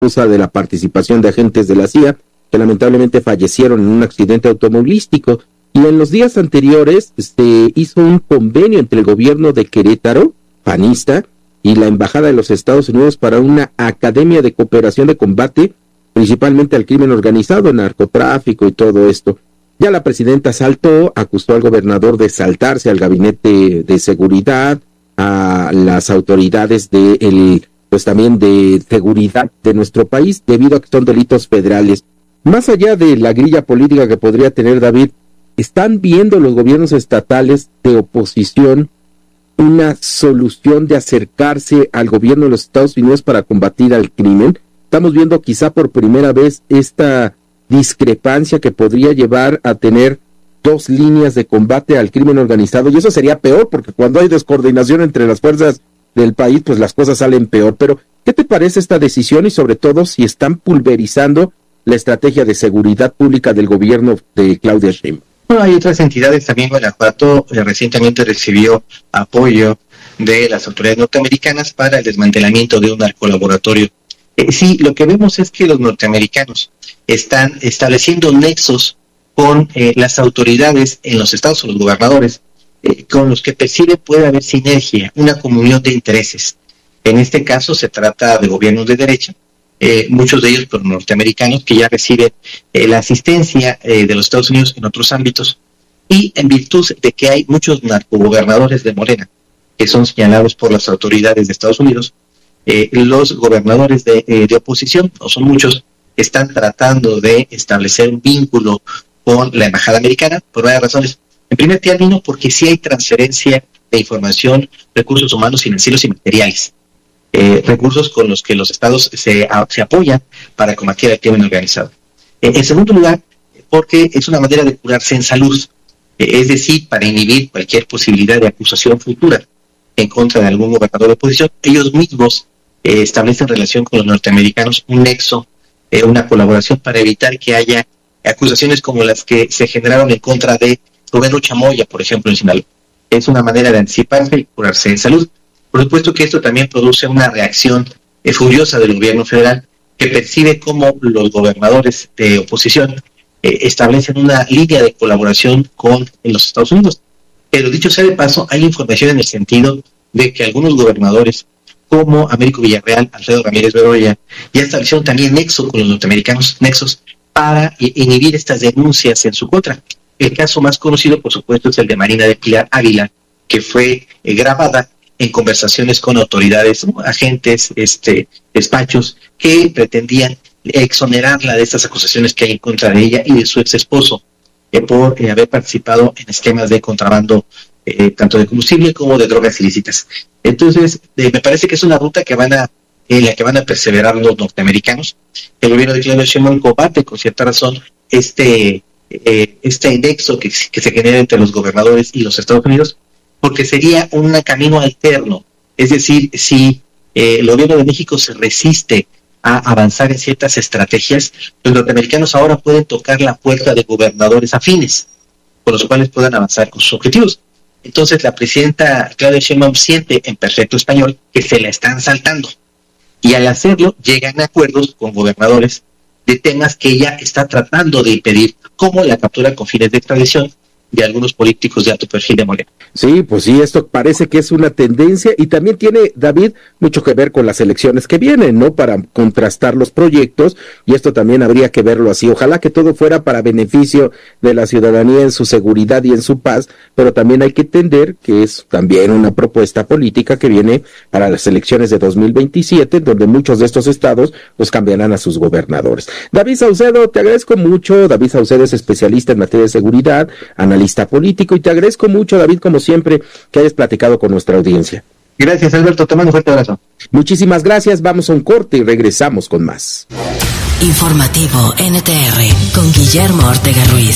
excusa de la participación de agentes de la CIA que lamentablemente fallecieron en un accidente automovilístico. Y en los días anteriores se hizo un convenio entre el gobierno de Querétaro, panista, y la Embajada de los Estados Unidos para una academia de cooperación de combate, principalmente al crimen organizado, narcotráfico y todo esto. Ya la presidenta saltó, acusó al gobernador de saltarse al gabinete de seguridad, a las autoridades también de seguridad de nuestro país, debido a que son delitos federales. Más allá de la grilla política que podría tener David, ¿están viendo los gobiernos estatales de oposición una solución de acercarse al gobierno de los Estados Unidos para combatir al crimen? Estamos viendo quizá por primera vez esta discrepancia que podría llevar a tener dos líneas de combate al crimen organizado, y eso sería peor, porque cuando hay descoordinación entre las fuerzas del país, pues las cosas salen peor. Pero, ¿qué te parece esta decisión y sobre todo si están pulverizando la estrategia de seguridad pública del gobierno de Claudia Sheinbaum? Bueno, hay otras entidades también. Guanajuato recientemente recibió apoyo de las autoridades norteamericanas para el desmantelamiento de un narcolaboratorio. Sí, lo que vemos es que los norteamericanos están estableciendo nexos con las autoridades en los estados o los gobernadores, con los que percibe puede haber sinergia, una comunión de intereses. En este caso se trata de gobiernos de derecha, muchos de ellos por norteamericanos que ya reciben la asistencia de los Estados Unidos en otros ámbitos, y en virtud de que hay muchos narcogobernadores de Morena que son señalados por las autoridades de Estados Unidos, los gobernadores de oposición, no son muchos, están tratando de establecer un vínculo con la embajada americana por varias razones. En primer término, porque sí hay transferencia de información, recursos humanos, financieros y materiales, recursos con los que los estados se apoyan para combatir el crimen organizado. En segundo lugar, porque es una manera de curarse en salud, es decir, para inhibir cualquier posibilidad de acusación futura en contra de algún gobernador de oposición. Ellos mismos establecen relación con los norteamericanos, un nexo, una colaboración para evitar que haya acusaciones como las que se generaron en contra de Rubén Chamoya, por ejemplo, en Sinaloa. Es una manera de anticiparse y curarse en salud. Por supuesto que esto también produce una reacción furiosa del gobierno federal, que percibe cómo los gobernadores de oposición establecen una línea de colaboración con los Estados Unidos. Pero dicho sea de paso, hay información en el sentido de que algunos gobernadores, como Américo Villarreal, Alfredo Ramírez Bedoya, ya establecieron también nexos con los norteamericanos, nexos para inhibir estas denuncias en su contra. El caso más conocido, por supuesto, es el de Marina del Pilar Ávila, que fue grabada en conversaciones con autoridades, agentes, despachos, que pretendían exonerarla de estas acusaciones que hay en contra de ella y de su ex esposo, por haber participado en esquemas de contrabando, tanto de combustible como de drogas ilícitas. Entonces, me parece que es una ruta en la que van a perseverar los norteamericanos. El gobierno de Claudia Sheinbaum combate con cierta razón este nexo que se genera entre los gobernadores y los Estados Unidos, porque sería un camino alterno. Es decir, si el gobierno de México se resiste a avanzar en ciertas estrategias, los norteamericanos ahora pueden tocar la puerta de gobernadores afines, con los cuales puedan avanzar con sus objetivos. Entonces la presidenta Claudia Sheinbaum siente en perfecto español que se la están saltando, y al hacerlo llegan a acuerdos con gobernadores de temas que ella está tratando de impedir, como la captura con fines de extradición de algunos políticos de alto perfil de Morena. Sí, pues sí, esto parece que es una tendencia y también tiene, David, mucho que ver con las elecciones que vienen, ¿no? Para contrastar los proyectos, y esto también habría que verlo así. Ojalá que todo fuera para beneficio de la ciudadanía en su seguridad y en su paz, pero también hay que entender que es también una propuesta política que viene para las elecciones de 2027, donde muchos de estos estados pues cambiarán a sus gobernadores. David Saucedo, te agradezco mucho. David Saucedo es especialista en materia de seguridad, analista político, y te agradezco mucho, David, como siempre, que hayas platicado con nuestra audiencia. Gracias, Alberto, te mando un fuerte abrazo. Muchísimas gracias, vamos a un corte y regresamos con más. Informativo NTR con Guillermo Ortega Ruiz.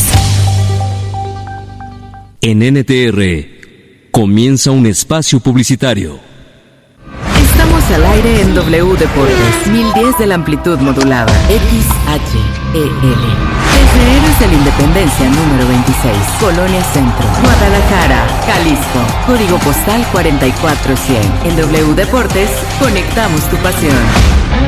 En NTR comienza un espacio publicitario. Estamos al aire en W Deportes, 1010 de la amplitud modulada, XHEL. Desde Héroes de la Independencia número 26, Colonia Centro, Guadalajara, Jalisco, código postal 44100. En W Deportes, conectamos tu pasión.